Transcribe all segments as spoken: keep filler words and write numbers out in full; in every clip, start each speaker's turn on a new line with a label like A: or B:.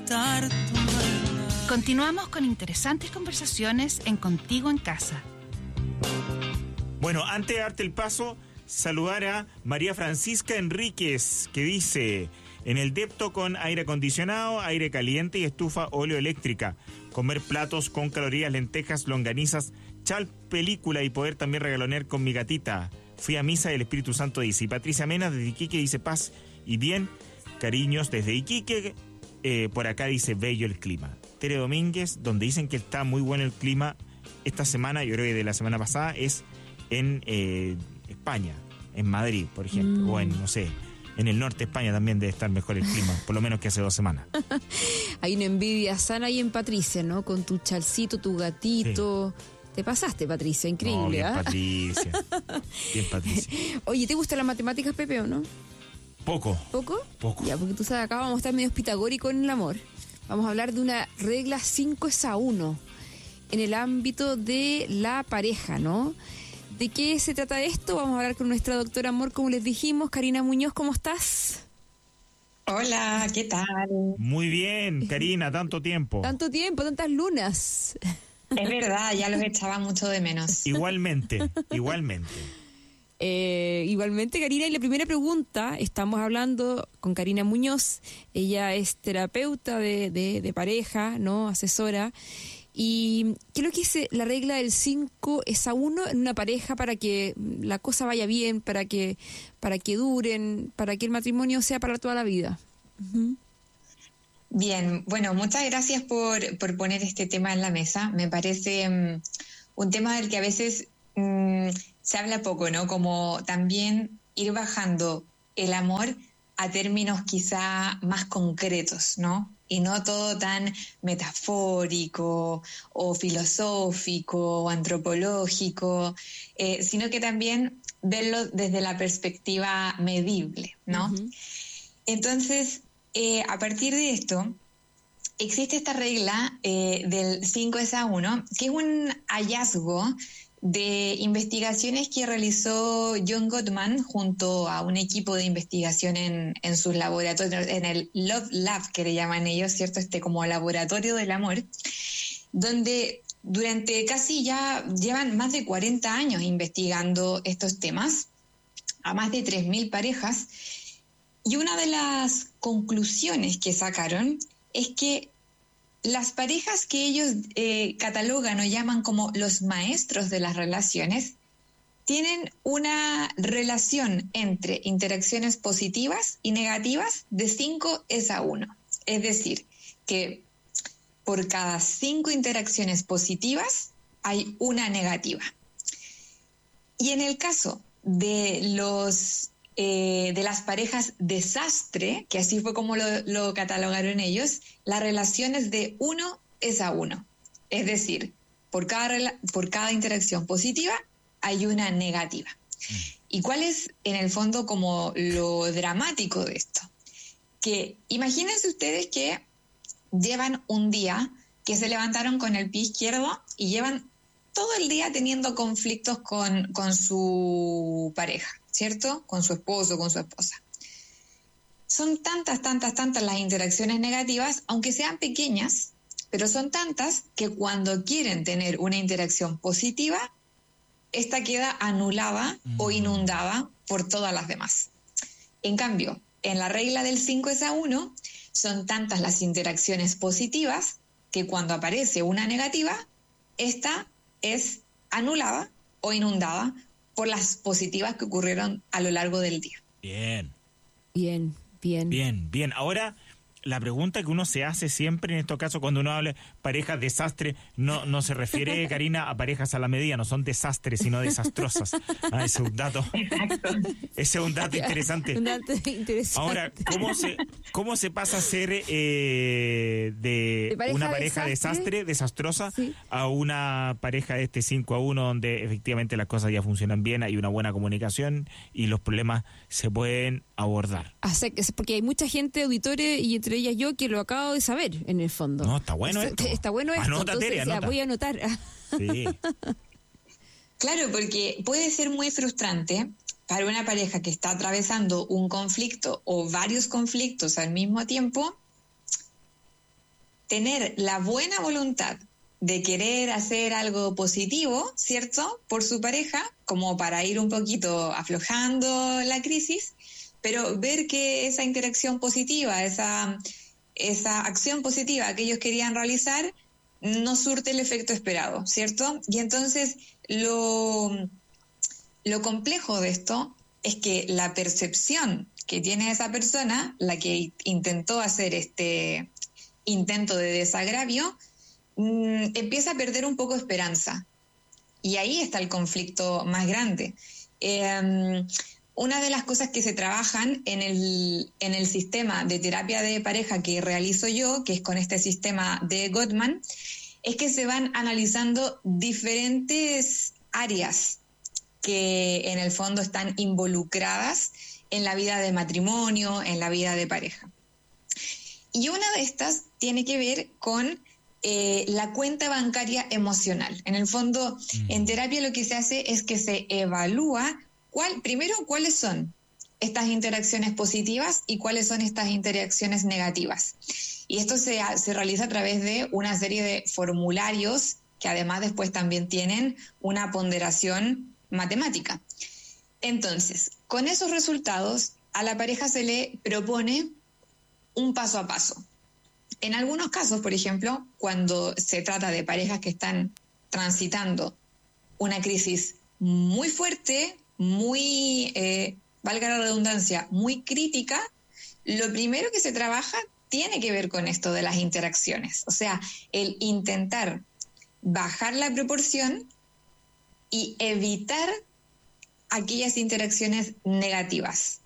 A: cantar tu bailar.
B: Continuamos con interesantes conversaciones en Contigo en Casa.
C: Bueno, antes de darte el paso, saludar a María Francisca Enríquez, que dice: en el depto con aire acondicionado, aire caliente y estufa oleoeléctrica, comer platos con calorías, lentejas, longanizas, chal, película y poder también regalonear con mi gatita. Fui a misa del Espíritu Santo, dice. Y Patricia Mena desde Iquique dice: paz y bien, cariños desde Iquique. Eh, por acá dice: bello el clima. Tere Domínguez, donde dicen que está muy bueno el clima esta semana, yo creo que de la semana pasada, es en eh, España, en Madrid, por ejemplo, mm. o en, no sé, en el norte de España también debe estar mejor el clima, por lo menos que hace dos semanas.
D: Hay una envidia sana ahí en Patricia, ¿no? Con tu chalcito, tu gatito. Sí. Te pasaste, Patricia, increíble.
C: No, bien,
D: ¿eh?
C: Patricia. Bien, Patricia.
D: Oye, ¿te gustan las matemáticas, Pepe, o no?
C: Poco.
D: ¿Poco?
C: Poco.
D: Ya, porque tú sabes, acá vamos a estar medio pitagóricos en el amor. Vamos a hablar de una regla cinco es a uno en el ámbito de la pareja, ¿no? ¿De qué se trata esto? Vamos a hablar con nuestra doctora amor, como les dijimos. Karina Muñoz, ¿cómo estás?
E: Hola, ¿qué tal?
C: Muy bien, Karina, tanto tiempo.
D: Tanto tiempo, tantas lunas.
E: Es verdad, ya los echaba mucho de menos.
C: Igualmente, igualmente.
D: Eh, igualmente, Karina, y la primera pregunta, estamos hablando con Karina Muñoz, ella es terapeuta de, de, de pareja, ¿no? Asesora. ¿Y qué es lo que dice la regla del cinco es a uno en una pareja para que la cosa vaya bien, para que para que duren, para que el matrimonio sea para toda la vida? Uh-huh.
E: Bien, bueno, muchas gracias por, por poner este tema en la mesa. Me parece um, un tema del que a veces um, se habla poco, ¿no? Como también ir bajando el amor a términos quizá más concretos, ¿no? Y no todo tan metafórico o filosófico o antropológico, eh, sino que también verlo desde la perspectiva medible, ¿no? Uh-huh. Entonces, eh, a partir de esto, existe esta regla eh, del cinco es a uno, que es un hallazgo de investigaciones que realizó John Gottman junto a un equipo de investigación en, en sus laboratorios, en el Love Lab, que le llaman ellos, ¿cierto? Este como laboratorio del amor, donde durante casi ya llevan más de cuarenta años investigando estos temas, a más de tres mil parejas, y una de las conclusiones que sacaron es que las parejas que ellos eh, catalogan o llaman como los maestros de las relaciones tienen una relación entre interacciones positivas y negativas de cinco es a uno. Es decir, que por cada cinco interacciones positivas hay una negativa. Y en el caso de los eh, de las parejas desastre, que así fue como lo, lo catalogaron ellos, la relación es de uno es a uno. Es decir, por cada, por cada interacción positiva hay una negativa. Mm. ¿Y cuál es, en el fondo, como lo dramático de esto? Que imagínense ustedes que llevan un día que se levantaron con el pie izquierdo y llevan todo el día teniendo conflictos con, con su pareja, ¿cierto? Con su esposo, con su esposa. Son tantas, tantas, tantas las interacciones negativas, aunque sean pequeñas, pero son tantas que cuando quieren tener una interacción positiva, esta queda anulada mm. o inundada por todas las demás. En cambio, en la regla del cinco es a uno, son tantas las interacciones positivas que cuando aparece una negativa, esta es anulada o inundada por las positivas que ocurrieron a lo largo del día.
C: Bien.
D: Bien, bien.
C: Bien, bien. Ahora, la pregunta que uno se hace siempre en estos casos cuando uno habla parejas desastre, no, no se refiere, Karina, a parejas a la medida, no son desastres, sino desastrosas. Ah, ese es un dato.
E: Exacto.
C: Ese es un dato interesante.
D: Un dato interesante.
C: Ahora, ¿cómo se, cómo se pasa a ser eh, de,
D: ¿De pareja
C: una pareja desastre,
D: desastre
C: desastrosa,
D: sí,
C: a una pareja de este cinco a uno donde efectivamente las cosas ya funcionan bien, hay una buena comunicación y los problemas se pueden abordar?
D: Porque hay mucha gente, auditores, y entre ellas yo, que lo acabo de saber, en el fondo.
C: No, está bueno esto.
D: Está, está bueno esto.
C: Anota,
D: Entonces,
C: Tere, anota.
D: Ya, voy a anotar.
C: Sí.
E: Claro, porque puede ser muy frustrante para una pareja que está atravesando un conflicto o varios conflictos al mismo tiempo, tener la buena voluntad de querer hacer algo positivo, ¿cierto?, por su pareja, como para ir un poquito aflojando la crisis, pero ver que esa interacción positiva, esa, esa acción positiva que ellos querían realizar, no surte el efecto esperado, ¿cierto? Y entonces lo, lo complejo de esto es que la percepción que tiene esa persona, la que intentó hacer este intento de desagravio, mmm, empieza a perder un poco esperanza. Y ahí está el conflicto más grande. Eh, una de las cosas que se trabajan en el, en el sistema de terapia de pareja que realizo yo, que es con este sistema de Gottman, es que se van analizando diferentes áreas que en el fondo están involucradas en la vida de matrimonio, en la vida de pareja. Y una de estas tiene que ver con eh, la cuenta bancaria emocional. En el fondo, mm. en terapia lo que se hace es que se evalúa cuál, primero cuáles son estas interacciones positivas y cuáles son estas interacciones negativas. Y esto se, se realiza a través de una serie de formularios que además después también tienen una ponderación matemática. Entonces, con esos resultados, a la pareja se le propone un paso a paso. En algunos casos, por ejemplo, cuando se trata de parejas que están transitando una crisis muy fuerte, muy, eh, valga la redundancia, muy crítica, lo primero que se trabaja tiene que ver con esto de las interacciones. O sea, el intentar bajar la proporción y evitar aquellas interacciones negativas.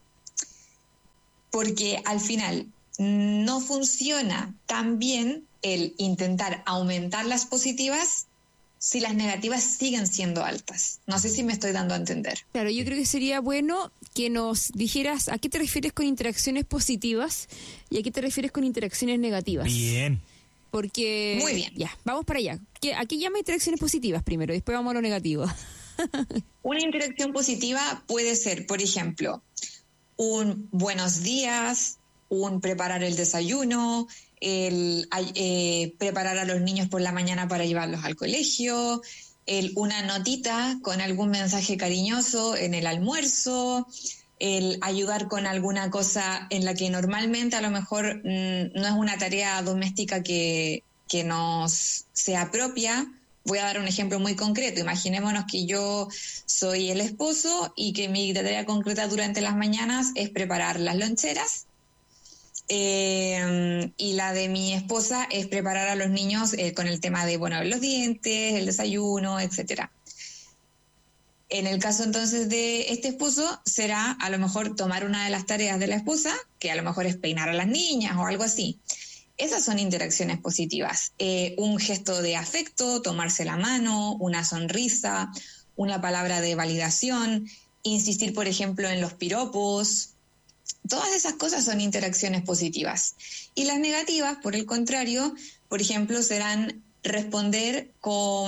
E: Porque al final no funciona tan bien el intentar aumentar las positivas si las negativas siguen siendo altas. No sé si me estoy dando a entender.
D: Claro, yo creo que sería bueno que nos dijeras a qué te refieres con interacciones positivas y a qué te refieres con interacciones negativas.
C: Bien.
D: Porque...
E: Muy bien.
D: Ya, vamos para allá. ¿A qué llama interacciones positivas primero? Después vamos a lo negativo.
E: Una interacción positiva puede ser, por ejemplo, un buenos días, un preparar el desayuno, el eh, preparar a los niños por la mañana para llevarlos al colegio, el, una notita con algún mensaje cariñoso en el almuerzo, el ayudar con alguna cosa en la que normalmente a lo mejor mmm, no es una tarea doméstica que, que nos sea propia. Voy a dar un ejemplo muy concreto. Imaginémonos que yo soy el esposo y que mi tarea concreta durante las mañanas es preparar las loncheras. Eh, y la de mi esposa es preparar a los niños eh, con el tema de, bueno, los dientes, el desayuno, etcétera. En el caso entonces de este esposo será a lo mejor tomar una de las tareas de la esposa, que a lo mejor es peinar a las niñas o algo así. Esas son interacciones positivas. Eh, un gesto de afecto, tomarse la mano, una sonrisa, una palabra de validación, insistir, por ejemplo, en los piropos. Todas esas cosas son interacciones positivas. Y las negativas, por el contrario, por ejemplo, serán responder con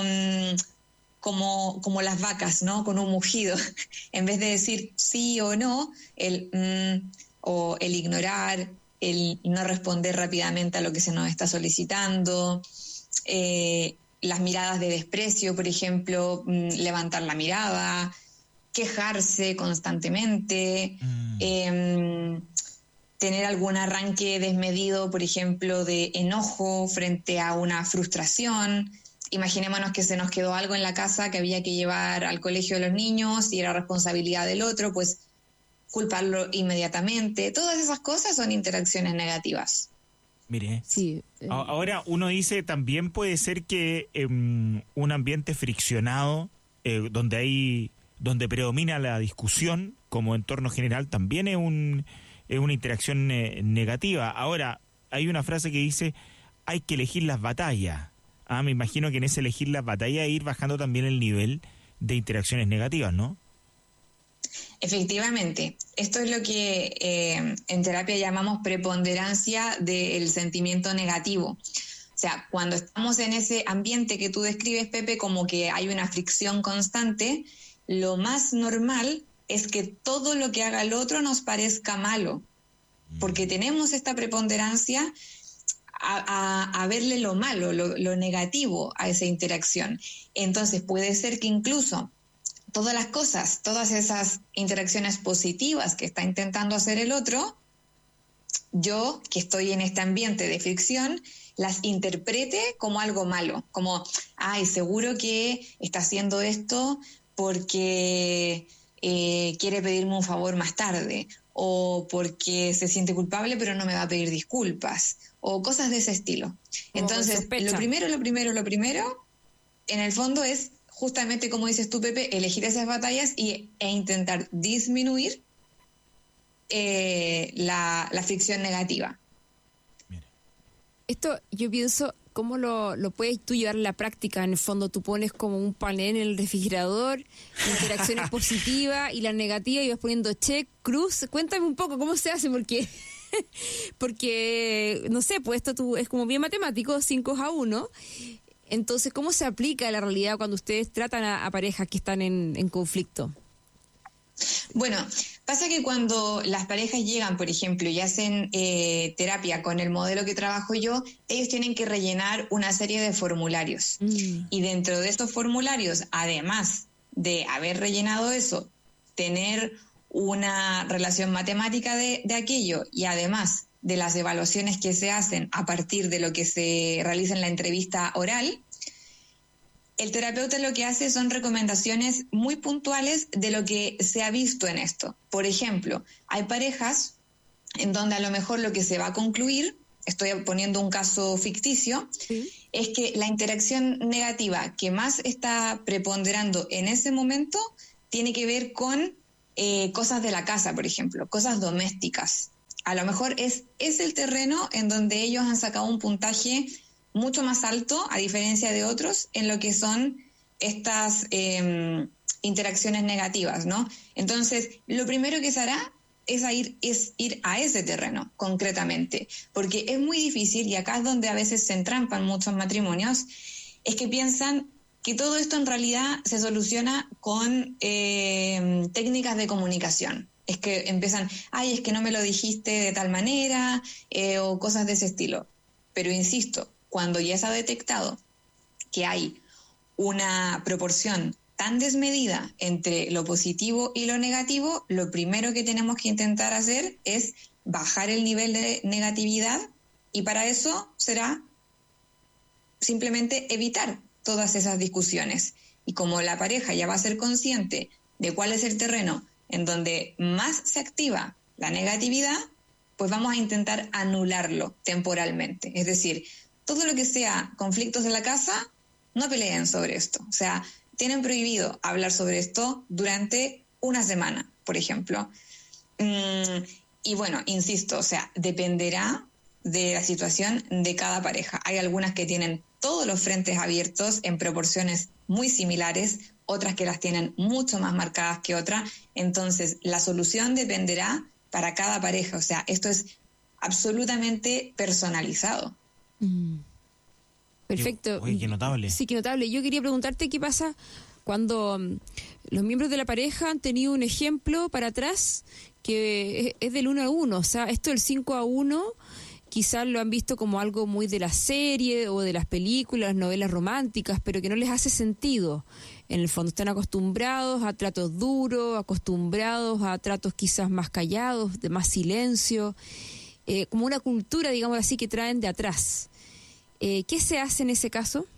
E: como, como las vacas, ¿no? Con un mugido. En vez de decir sí o no, el mm, o el ignorar, el no responder rápidamente a lo que se nos está solicitando, eh, las miradas de desprecio, por ejemplo, mm, levantar la mirada, quejarse constantemente, mm. eh, tener algún arranque desmedido, por ejemplo, de enojo frente a una frustración. Imaginémonos que se nos quedó algo en la casa que había que llevar al colegio de los niños y era responsabilidad del otro, pues culparlo inmediatamente. Todas esas cosas son interacciones negativas.
C: Mire,
D: sí, eh.
C: ahora uno dice, también puede ser que eh, un ambiente friccionado, eh, donde hay, donde predomina la discusión como entorno general, también es, un, es una interacción eh, negativa. Ahora, hay una frase que dice, hay que elegir las batallas. Ah, me imagino que en ese elegir las batallas ir bajando también el nivel de interacciones negativas, ¿no?
E: Efectivamente, esto es lo que eh, en terapia llamamos preponderancia del sentimiento negativo. O sea, cuando estamos en ese ambiente que tú describes, Pepe, como que hay una fricción constante, lo más normal es que todo lo que haga el otro nos parezca malo, porque tenemos esta preponderancia a, a, a verle lo malo, lo, lo negativo a esa interacción. Entonces puede ser que incluso todas las cosas, todas esas interacciones positivas que está intentando hacer el otro, yo, que estoy en este ambiente de fricción, las interprete como algo malo, como, ay, seguro que está haciendo esto porque eh, quiere pedirme un favor más tarde, o porque se siente culpable pero no me va a pedir disculpas, o cosas de ese estilo. Entonces, lo primero, lo primero, lo primero, en el fondo es justamente, como dices tú, Pepe, elegir esas batallas y, e intentar disminuir eh, la, la fricción negativa.
D: Esto yo pienso, ¿cómo lo, lo puedes tú llevar a la práctica? En el fondo tú pones como un panel en el refrigerador, interacciones positivas y las negativas, y vas poniendo check, cruz. Cuéntame un poco cómo se hace, porque, porque no sé, pues esto tú, es como bien matemático, cinco a uno. Entonces, ¿cómo se aplica a la realidad cuando ustedes tratan a, a parejas que están en, en conflicto?
E: Bueno, pasa que cuando las parejas llegan, por ejemplo, y hacen eh, terapia con el modelo que trabajo yo, ellos tienen que rellenar una serie de formularios. Mm. Y dentro de estos formularios, además de haber rellenado eso, tener una relación matemática de, de aquello, y además de las evaluaciones que se hacen a partir de lo que se realiza en la entrevista oral, el terapeuta lo que hace son recomendaciones muy puntuales de lo que se ha visto en esto. Por ejemplo, hay parejas en donde a lo mejor lo que se va a concluir, estoy poniendo un caso ficticio, ¿sí?, es que la interacción negativa que más está preponderando en ese momento tiene que ver con eh, cosas de la casa, por ejemplo, cosas domésticas. A lo mejor es, es el terreno en donde ellos han sacado un puntaje mucho más alto, a diferencia de otros, en lo que son estas eh, interacciones negativas, ¿no? Entonces, lo primero que se hará es, a ir, es ir a ese terreno, concretamente, porque es muy difícil, y acá es donde a veces se entrampan muchos matrimonios, es que piensan que todo esto en realidad se soluciona con eh, técnicas de comunicación. Es que empiezan, ay, es que no me lo dijiste de tal manera, eh, o cosas de ese estilo. Pero insisto, cuando ya se ha detectado que hay una proporción tan desmedida entre lo positivo y lo negativo, lo primero que tenemos que intentar hacer es bajar el nivel de negatividad, y para eso será simplemente evitar todas esas discusiones. Y como la pareja ya va a ser consciente de cuál es el terreno en donde más se activa la negatividad, pues vamos a intentar anularlo temporalmente. Es decir, todo lo que sea conflictos de la casa, no peleen sobre esto. O sea, tienen prohibido hablar sobre esto durante una semana, por ejemplo. Mm, y bueno, insisto, o sea, dependerá de la situación de cada pareja. Hay algunas que tienen todos los frentes abiertos en proporciones muy similares, otras que las tienen mucho más marcadas que otras. Entonces, la solución dependerá para cada pareja. O sea, esto es absolutamente personalizado.
D: Mm. Perfecto.
C: Oye, qué notable.
D: Sí, qué notable. Yo quería preguntarte qué pasa cuando um, los miembros de la pareja han tenido un ejemplo para atrás que es, es del uno a uno. O sea, esto del cinco a uno quizás lo han visto como algo muy de la serie o de las películas, novelas románticas, pero que no les hace sentido. En el fondo están acostumbrados a tratos duros, acostumbrados a tratos quizás más callados, de más silencio, eh, como una cultura, digamos así, que traen de atrás. Eh, ¿Qué se hace en ese caso?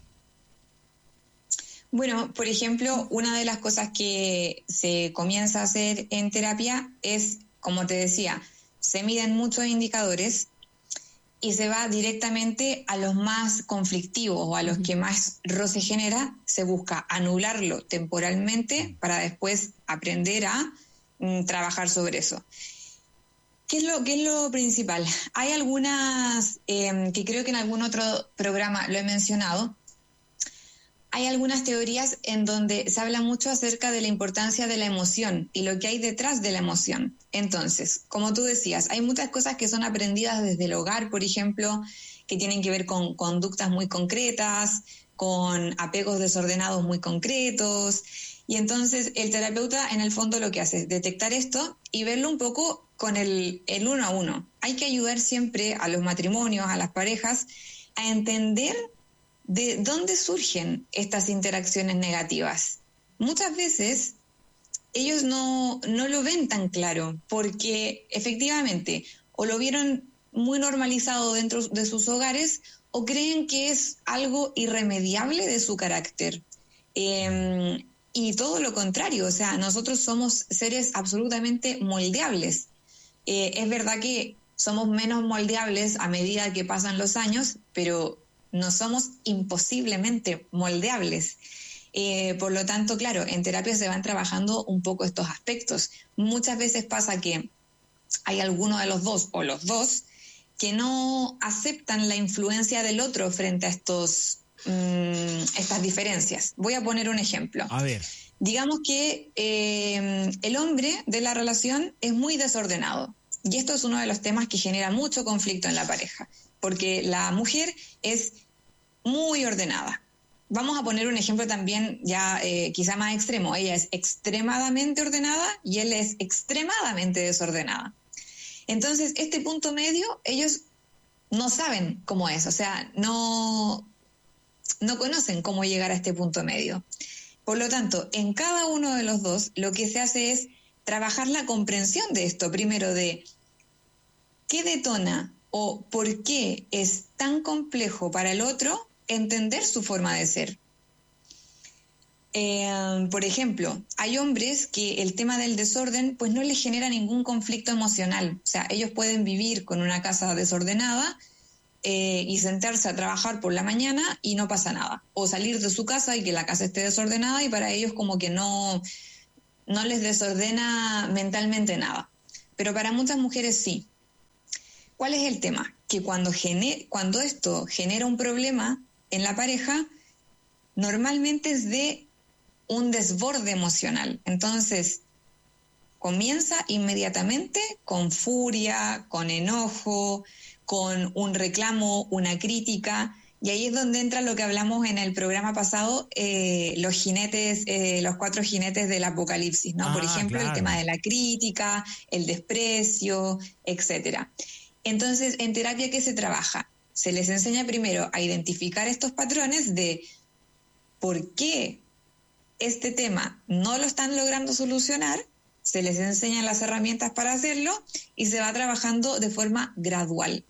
E: Bueno, por ejemplo, una de las cosas que se comienza a hacer en terapia es, como te decía, se miden muchos indicadores y se va directamente a los más conflictivos o a los que más roce genera. Se busca anularlo temporalmente para después aprender a mm, trabajar sobre eso. ¿Qué es lo, qué es lo principal? Hay algunas, eh, que creo que en algún otro programa lo he mencionado, hay algunas teorías en donde se habla mucho acerca de la importancia de la emoción y lo que hay detrás de la emoción. Entonces, como tú decías, hay muchas cosas que son aprendidas desde el hogar, por ejemplo, que tienen que ver con conductas muy concretas, con apegos desordenados muy concretos. Y entonces el terapeuta en el fondo lo que hace es detectar esto y verlo un poco con el, el uno a uno. Hay que ayudar siempre a los matrimonios, a las parejas, a entender de dónde surgen estas interacciones negativas. Muchas veces ellos no, no lo ven tan claro, porque efectivamente o lo vieron muy normalizado dentro de sus hogares o creen que es algo irremediable de su carácter. Eh, y todo lo contrario, o sea, nosotros somos seres absolutamente moldeables. Eh, es verdad que somos menos moldeables a medida que pasan los años, pero no somos imposiblemente moldeables. Eh, por lo tanto, claro, en terapia se van trabajando un poco estos aspectos. Muchas veces pasa que hay alguno de los dos o los dos que no aceptan la influencia del otro frente a estos, mmm, estas diferencias. Voy a poner un ejemplo.
F: A ver.
E: Digamos que eh, el hombre de la relación es muy desordenado. Y esto es uno de los temas que genera mucho conflicto en la pareja, porque la mujer es muy ordenada. Vamos a poner un ejemplo también ya eh, quizá más extremo. Ella es extremadamente ordenada y él es extremadamente desordenada. Entonces, este punto medio, ellos no saben cómo es, o sea, no, no conocen cómo llegar a este punto medio. Por lo tanto, en cada uno de los dos, lo que se hace es trabajar la comprensión de esto, primero de qué detona o por qué es tan complejo para el otro entender su forma de ser. Eh, por ejemplo, hay hombres que el tema del desorden pues no les genera ningún conflicto emocional. O sea, ellos pueden vivir con una casa desordenada eh, y sentarse a trabajar por la mañana y no pasa nada. O salir de su casa y que la casa esté desordenada y para ellos como que no, no les desordena mentalmente nada. Pero para muchas mujeres sí. ¿Cuál es el tema? Que cuando, gener- cuando esto genera un problema en la pareja, normalmente es de un desborde emocional. Entonces, comienza inmediatamente con furia, con enojo, con un reclamo, una crítica, y ahí es donde entra lo que hablamos en el programa pasado, eh, los jinetes, eh, los cuatro jinetes del apocalipsis, ¿no?
F: Ah,
E: Por ejemplo,
F: claro.
E: el tema de la crítica, el desprecio, etcétera. Entonces, en terapia, ¿qué se trabaja? Se les enseña primero a identificar estos patrones de por qué este tema no lo están logrando solucionar, se les enseñan las herramientas para hacerlo y se va trabajando de forma gradual.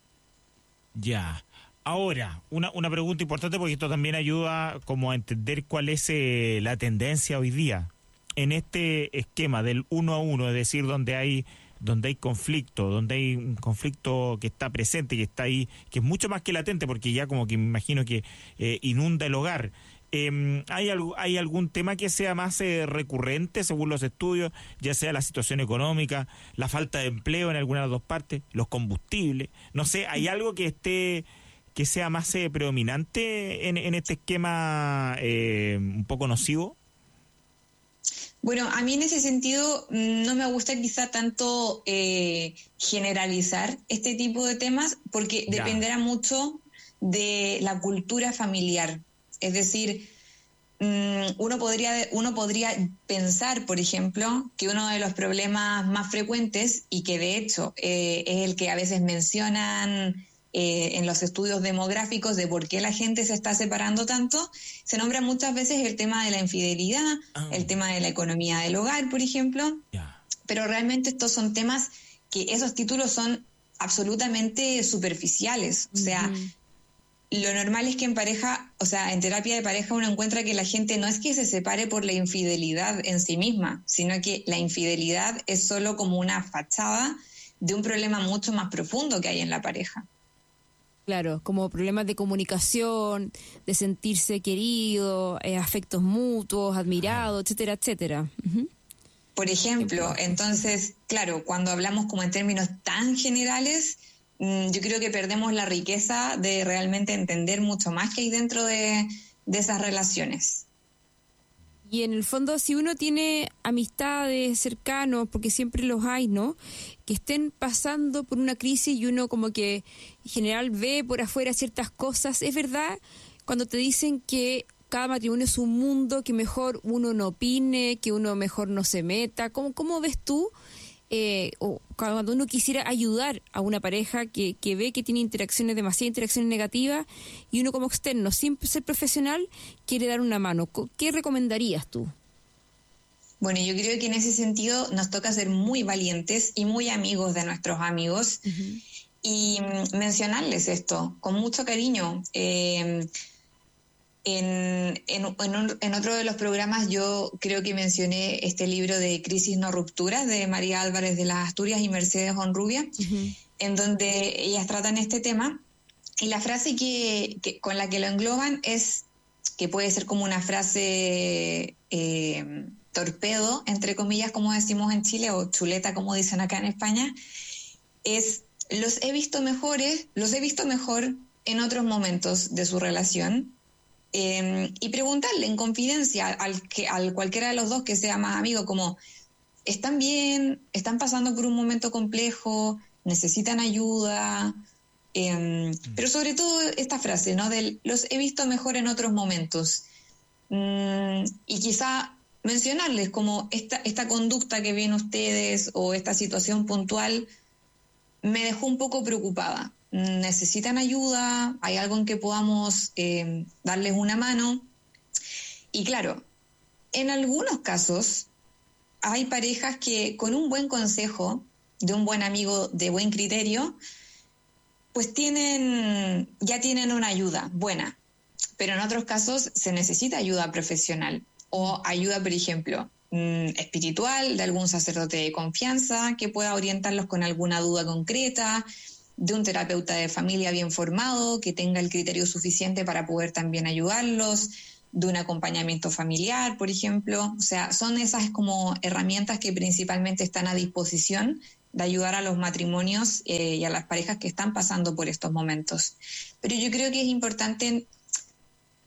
C: Ya. Ahora, una, una pregunta importante porque esto también ayuda como a entender cuál es eh, la tendencia hoy día. En este esquema del uno a uno, es decir, donde hay donde hay conflicto, donde hay un conflicto que está presente, que está ahí, que es mucho más que latente, porque ya como que me imagino que eh, inunda el hogar. Eh, ¿hay, algo, ¿Hay algún tema que sea más eh, recurrente según los estudios, ya sea la situación económica, la falta de empleo en alguna de las dos partes, los combustibles? No sé, ¿hay algo que esté que sea más eh, predominante en, en este esquema eh, un poco nocivo?
E: Bueno, a mí en ese sentido no me gusta quizá tanto eh, generalizar este tipo de temas porque
C: Ya.
E: dependerá mucho de la cultura familiar. Es decir, mmm, uno podría, uno podría pensar, por ejemplo, que uno de los problemas más frecuentes y que de hecho eh, es el que a veces mencionan eh, en los estudios demográficos de por qué la gente se está separando tanto, se nombra muchas veces el tema de la infidelidad,
C: Ah.
E: el tema de la economía del hogar, por ejemplo,
C: Ya.
E: pero realmente estos son temas que esos títulos son absolutamente superficiales. O sea,
D: Ujú.
E: lo normal es que en pareja, o sea, en terapia de pareja uno encuentra que la gente no es que se separe por la infidelidad en sí misma, sino que la infidelidad es solo como una fachada de un problema mucho más profundo que hay en la pareja.
D: Claro, como problemas de comunicación, de sentirse querido, eh, afectos mutuos, admirado, etcétera, etcétera. Ujú.
E: Por ejemplo, entonces, claro, cuando hablamos como en términos tan generales, mmm, yo creo que perdemos la riqueza de realmente entender mucho más que hay dentro de, de esas relaciones.
D: Y en el fondo, si uno tiene amistades cercanos, porque siempre los hay, ¿no?, que estén pasando por una crisis y uno como que en general ve por afuera ciertas cosas, ¿es verdad cuando te dicen que cada matrimonio es un mundo, que mejor uno no opine, que uno mejor no se meta? ¿Cómo, cómo ves tú eh, o cuando uno quisiera ayudar a una pareja que, que ve que tiene interacciones, demasiadas interacciones negativas, y uno como externo, sin ser profesional, quiere dar una mano? ¿Qué recomendarías tú?
E: Bueno, yo creo que en ese sentido nos toca ser muy valientes y muy amigos de nuestros amigos. Uh-huh. Y mencionarles esto con mucho cariño. Eh, en, en, en, un, en otro de los programas yo creo que mencioné este libro de Crisis no rupturas de María Álvarez de las Asturias y Mercedes Honrubia, uh-huh. en donde ellas tratan este tema. Y la frase que, que con la que lo engloban es, que puede ser como una frase eh, torpedo, entre comillas, como decimos en Chile, o chuleta, como dicen acá en España, es: los he visto mejores, los he visto mejor en otros momentos de su relación, eh, y preguntarle en confidencia al, que, al cualquiera de los dos que sea más amigo, como, ¿están bien? ¿Están pasando por un momento complejo? ¿Necesitan ayuda? Eh, pero sobre todo esta frase, ¿no? Del los he visto mejor en otros momentos. Mm, y quizá mencionarles como esta, esta conducta que ven ustedes o esta situación puntual me dejó un poco preocupada. ¿Necesitan ayuda? ¿Hay algo en que podamos eh, darles una mano? Y claro, en algunos casos hay parejas que con un buen consejo de un buen amigo de buen criterio, pues tienen, ya tienen una ayuda buena. Pero en otros casos se necesita ayuda profesional o ayuda, por ejemplo, espiritual, de algún sacerdote de confianza que pueda orientarlos con alguna duda concreta, de un terapeuta de familia bien formado que tenga el criterio suficiente para poder también ayudarlos, de un acompañamiento familiar, por ejemplo. O sea, son esas como herramientas que principalmente están a disposición de ayudar a los matrimonios eh, y a las parejas que están pasando por estos momentos. Pero yo creo que es importante